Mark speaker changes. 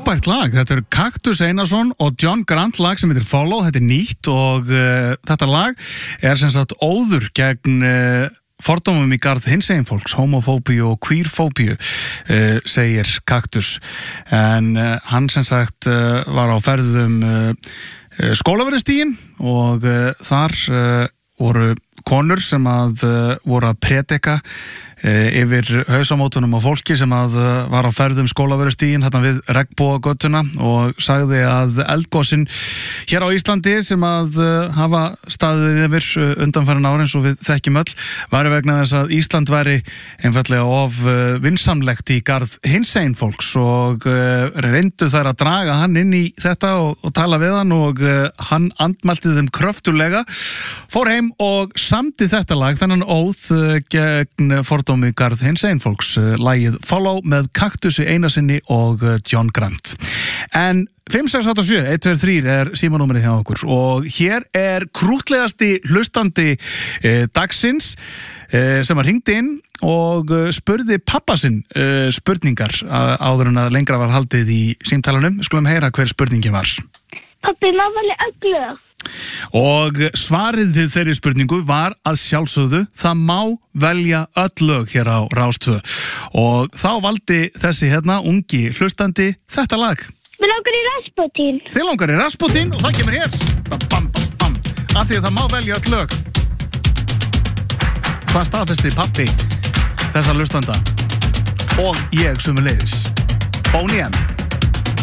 Speaker 1: frábært lag, þetta Kaktus Einarsson og John Grant lag sem heitir Follow, þetta nýtt og þetta lag sem sagt óður gegn fordómum í garð hinsegin fólks, homofóbíu og queerfóbíu, segir Kaktus, en hann sem sagt var á ferðum skólaverðistígin og þar voru konur sem voru að predika yfir hausamótunum á fólki sem var á ferðum skólaverðistígin hérna við Regnbogagötuna og sagði að eldgosin hér á Íslandi sem hafa staðið yfir undanfarin árin eins og við þekkjum öll væri vegna þess að Ísland væri einfaldlega of vinsamlegt í garð hinsegin fólks og reyndu þær að draga hann inn í þetta og tala við hann og hann andmælti þeim kröftulega, fór heim og samdi þetta lag, þennan óð gegn fordómi í garð hinsegin fólks, lagið Follow með Kaktusi Einarsinni og John Grant. En 5687123 símanúmerið hjá okkur og hér krútlegasti hlustandi dagsins sem hringdi inn og spurði pappa sinn spurningar áður en að lengra var haldið í símtalanum. Skulum heyra hver spurningin var.
Speaker 2: Pabbi, má velja öll lög?
Speaker 1: Og svarið við þeirri spurningu var að sjálfsögðu það má velja öll lög hér á Rás 2 og þá valdi þessi ungi hlustandi þetta lag.
Speaker 2: Mér langar í Rasputin.
Speaker 1: Þið langar í Rasputin og það kemur hér bam, bam, bam, bam. Af því að það má velja öll lög. Það staðfesti pappi þessa hlustanda og ég sömuleiðis. Boney M.